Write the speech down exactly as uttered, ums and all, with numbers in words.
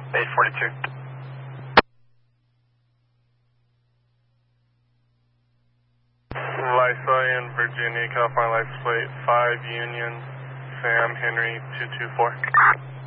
eight forty-two. Lysailian, Virginia, California license plate five Union, Sam Henry two two four.